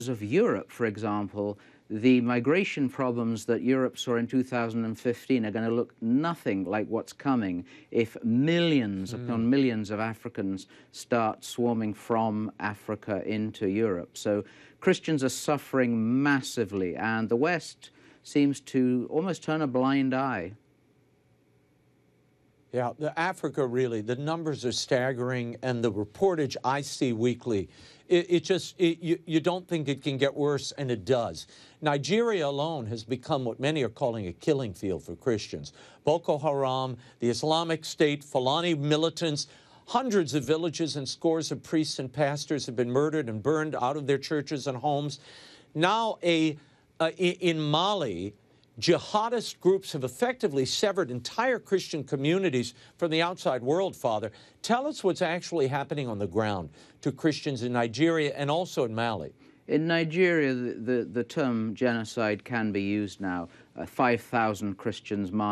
of Europe, for example, the migration problems that Europe saw in 2015 are going to look nothing like what's coming if millions upon millions of Africans start swarming from Africa into Europe. So Christians are suffering massively, and the West seems to almost turn a blind eye. Yeah, Africa really, the numbers are staggering, and the reportage I see weekly, you don't think it can get worse, and it does. Nigeria alone has become what many are calling a killing field for Christians. Boko Haram, the Islamic State, Fulani militants, hundreds of villages and scores of priests and pastors have been murdered and burned out of their churches and homes. Now, in Mali, jihadist groups have effectively severed entire Christian communities from the outside world, Father. Tell us what's actually happening on the ground to Christians in Nigeria and also in Mali. In Nigeria, the term genocide can be used now. 5,000 Christians marched